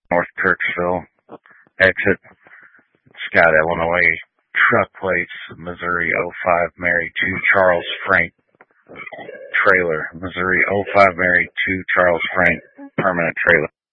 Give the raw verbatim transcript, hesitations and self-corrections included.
North Kirksville exit. Scott, Illinois. Truck plates, Missouri oh five Mary two Charles Frank. Trailer, Missouri oh five Mary two Charles Frank. Permanent trailer.